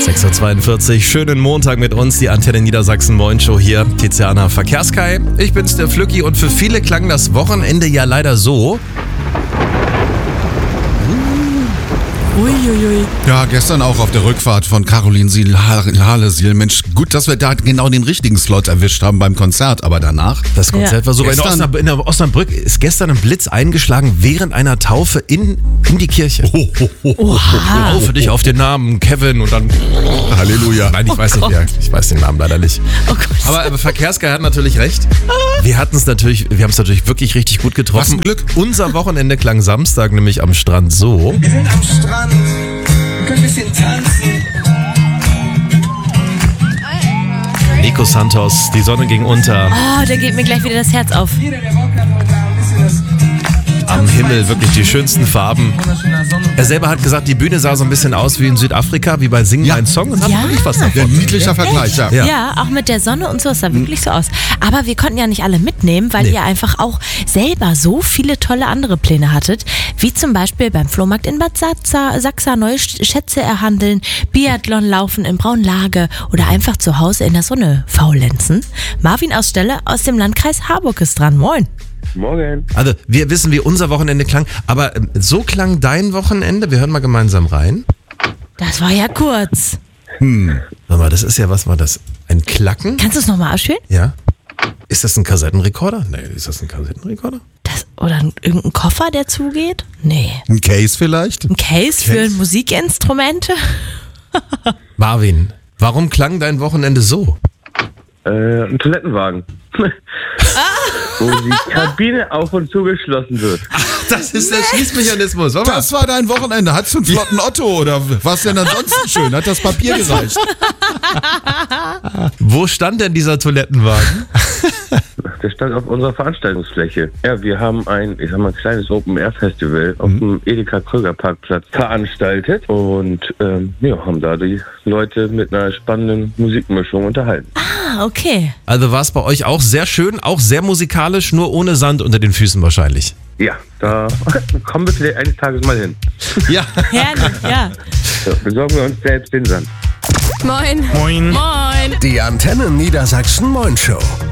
6.42 Uhr, schönen Montag mit uns, die Antenne Niedersachsen Moin Show hier. Tiziana Verkehrskai, ich bin's, der Flücki, und für viele klang das Wochenende ja leider so. Uiuiui. Ja, gestern auch auf der Rückfahrt von Caroline Halesiel. Mensch, gut, dass wir da genau den richtigen Slot erwischt haben beim Konzert, aber danach. Das Konzert war so. In der Osnabrück ist gestern ein Blitz eingeschlagen während einer Taufe in die Kirche. Taufe dich auf den Namen Kevin und dann Halleluja. Nein, ich weiß nicht, ich weiß den Namen leider nicht. Oh Gott. Aber Verkehrskai hat natürlich recht. Wir haben es natürlich wirklich richtig gut getroffen. Was ein Glück. Unser Wochenende klang Samstag nämlich am Strand so. Wir sind am Strand, wir können ein bisschen tanzen. Nico Santos, die Sonne ging unter. Oh, da geht mir gleich wieder das Herz auf. Jeder, der Bock hat, heute ein bisschen das. Am Himmel wirklich die schönsten Farben. Er selber hat gesagt, die Bühne sah so ein bisschen aus wie in Südafrika, wie bei Sing Ja. Mein Song. Und hat Ja. wirklich was davon. Ein niedlicher Vergleich, ja. Ja, auch mit der Sonne und so, es sah wirklich so aus. Aber wir konnten ja nicht alle mitnehmen, weil ihr einfach auch selber so viele tolle andere Pläne hattet, wie zum Beispiel beim Flohmarkt in Bad Sachsa neue Schätze erhandeln, Biathlon laufen in Braunlage oder einfach zu Hause in der Sonne faulenzen. Marvin aus Stelle aus dem Landkreis Harburg ist dran. Moin. Morgen. Also wir wissen, wie unser Wochenende klang, aber so klang dein Wochenende. Wir hören mal gemeinsam rein. Das war ja kurz. Sag mal, das ist ja, was war das? Ein Klacken? Kannst du es nochmal ausspielen? Ja. Ist das ein Kassettenrekorder? Nee, ist das ein Kassettenrekorder? Oder irgendein Koffer, der zugeht? Nee. Ein Case vielleicht? Ein Case für Musikinstrumente? Marvin, warum klang dein Wochenende so? Ein Toilettenwagen. Wo die Kabine auf und zu geschlossen wird. Das ist der Schließmechanismus. Das war dein Wochenende. Hattest du einen flotten Otto oder was denn ansonsten schön? Hat das Papier gereicht? Wo stand denn dieser Toilettenwagen? Der stand auf unserer Veranstaltungsfläche. Ja, wir haben ein kleines Open-Air-Festival auf dem Edeka-Kröger-Parkplatz veranstaltet und haben da die Leute mit einer spannenden Musikmischung unterhalten. Ah, okay. Also war es bei euch auch sehr schön, auch sehr musikalisch, nur ohne Sand unter den Füßen wahrscheinlich. Ja, da kommen wir vielleicht eines Tages mal hin. Ja. Herrlich, ja. So, besorgen wir uns selbst den Sand. Moin. Moin. Moin. Die Antenne Niedersachsen Moin Show.